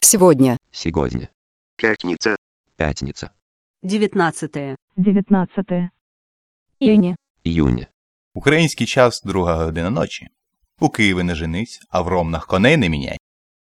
Сегодня. Сегодня. Пятница. Пятница. 19. 19 июня. Июня. Український час 2 година ночі. У Києві не женись, а в Ромнах коней не міняй.